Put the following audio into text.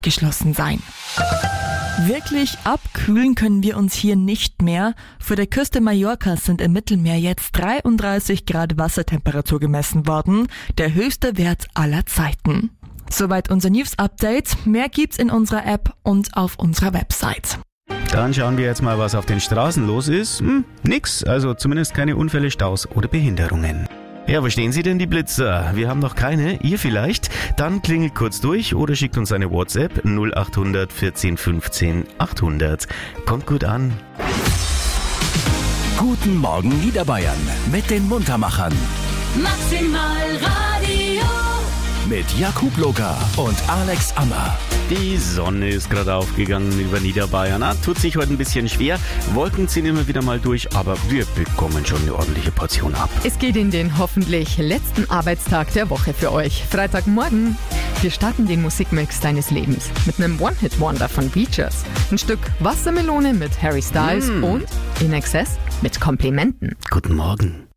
geschlossen sein. Wirklich abkühlen können wir uns hier nicht mehr. Vor der Küste Mallorcas sind im Mittelmeer jetzt 33 Grad Wassertemperatur gemessen worden, der höchste Wert aller Zeiten. Soweit unser News-Update. Mehr gibt's in unserer App und auf unserer Website. Dann schauen wir jetzt mal, was auf den Straßen los ist. Nix, also zumindest keine Unfälle, Staus oder Behinderungen. Ja, wo stehen Sie denn, die Blitzer? Wir haben noch keine, ihr vielleicht? Dann klingelt kurz durch oder schickt uns eine WhatsApp 0800 14 15 800. Kommt gut an. Guten Morgen Niederbayern mit den Muntermachern. Maximal Radio. Mit Jakub Loka und Alex Ammer. Die Sonne ist gerade aufgegangen über Niederbayern. Tut sich heute ein bisschen schwer. Wolken ziehen immer wieder mal durch, aber wir bekommen schon eine ordentliche Portion ab. Es geht in den hoffentlich letzten Arbeitstag der Woche für euch. Freitagmorgen. Wir starten den Musikmix deines Lebens mit einem One-Hit-Wonder von Beaches. Ein Stück Wassermelone mit Harry Styles und In Excess mit Komplimenten. Guten Morgen.